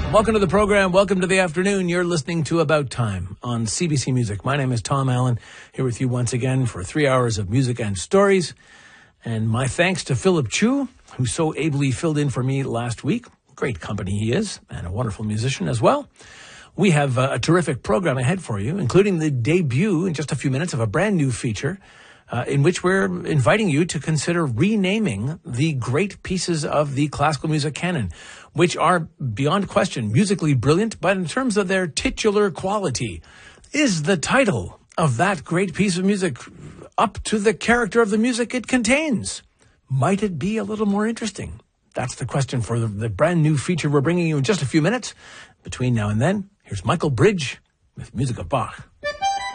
Welcome to the program. Welcome to the afternoon. You're listening to About Time on CBC Music. My name is Tom Allen, here with you once again for 3 hours of music and stories. And my thanks to Philip Chu, who so ably filled in for me last week. Great company he is, and a wonderful musician as well. We have a terrific program ahead for you, including the debut in just a few minutes of a brand new feature in which we're inviting you to consider renaming the great pieces of the classical music canon, which are beyond question musically brilliant, but in terms of their titular quality, is the title of that great piece of music up to the character of the music it contains? Might it be a little more interesting? That's the question for the brand new feature we're bringing you in just a few minutes. Between now and then, here's Michael Bridge with Music of Bach.